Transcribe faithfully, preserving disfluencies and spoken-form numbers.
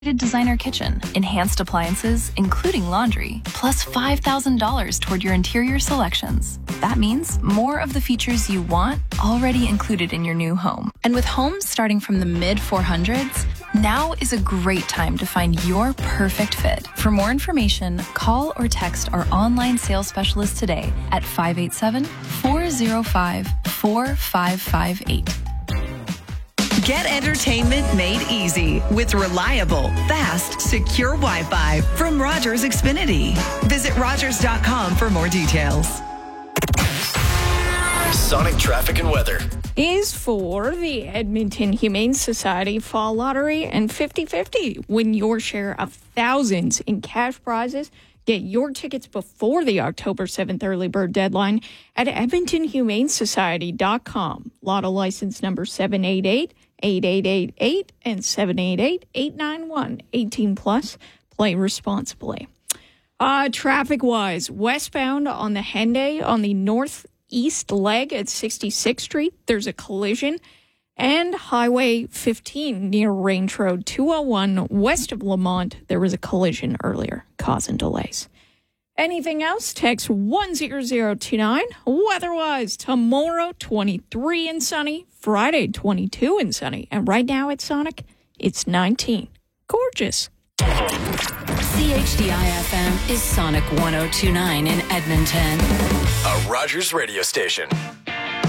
designer kitchen, enhanced appliances, including laundry, plus five thousand dollars toward your interior selections. That means more of the features you want already included in your new home. And with homes starting from the mid four hundreds, now is a great time to find your perfect fit. For more information, call or text our online sales specialist today at five eight seven, four zero five, four five five eight. Get entertainment made easy with reliable, fast, secure Wi-Fi from Rogers Xfinity. Visit Rogers dot com for more details. Sonic traffic and weather is for the Edmonton Humane Society Fall Lottery and fifty fifty. Win your share of thousands in cash prizes. Get your tickets before the October seventh early bird deadline at edmonton humane society dot com. Lotto license number seven eight eight, eight eight eight eight and seven eight eight, eight nine one. eighteen plus. Play responsibly. Uh, traffic-wise, westbound on the Henday on the northeast leg at sixty-sixth Street, there's a collision. And Highway fifteen near Range Road two oh one west of Lamont, there was a collision earlier, causing delays. Anything else? Text one zero zero two nine. Weather-wise, tomorrow twenty-three and sunny, Friday twenty-two and sunny, and right now at Sonic, it's nineteen. Gorgeous. C H D I F M is Sonic one oh two point nine in Edmonton. A Rogers radio station.